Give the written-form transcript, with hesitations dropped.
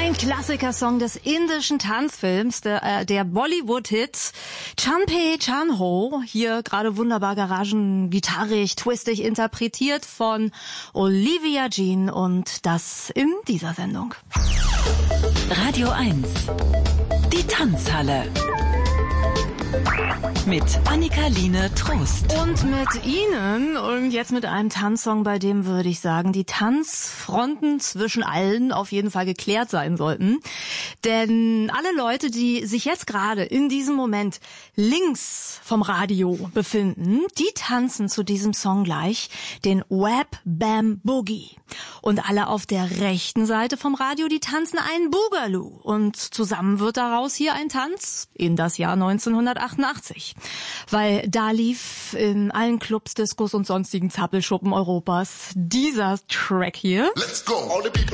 Klassikersong des indischen Tanzfilms, der Bollywood-Hit Chanpe Chanho, hier gerade wunderbar garagengitarrig, twistig interpretiert von Olivia Jean und das in dieser Sendung. Radio 1, die Tanzhalle. Mit Annika-Line Trost. Und mit Ihnen und jetzt mit einem Tanzsong, bei dem würde ich sagen, die Tanzfronten zwischen allen auf jeden Fall geklärt sein sollten. Denn alle Leute, die sich jetzt gerade in diesem Moment links vom Radio befinden, die tanzen zu diesem Song gleich den Whap Bam Boogie. Und alle auf der rechten Seite vom Radio, die tanzen einen Boogaloo. Und zusammen wird daraus hier ein Tanz in das Jahr 1988. Weil da lief in allen Clubs, Diskos und sonstigen Zappelschuppen Europas dieser Track hier. Let's go, all the people